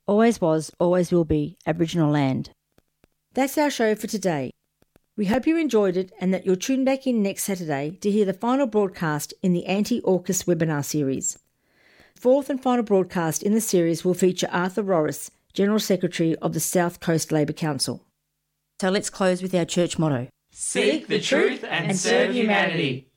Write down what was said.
always was, always will be Aboriginal land. That's our show for today. We hope you enjoyed it and that you'll tune back in next Saturday to hear the final broadcast in the Anti-AUKUS webinar series. The fourth and final broadcast in the series will feature Arthur Rorris, General Secretary of the South Coast Labor Council. So let's close with our church motto. Seek the truth and serve humanity.